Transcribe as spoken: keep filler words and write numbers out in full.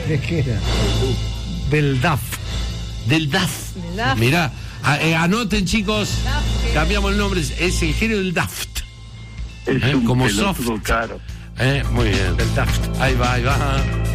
¿De qué era? Del D A F. Del D A F. Mirá, a, eh, anoten, chicos. Cambiamos el nombre. Es el género del Daft. Es ¿Eh? un Como pelotudo soft. caro. Eh, muy bien. Del D A F. Ahí va, ahí va.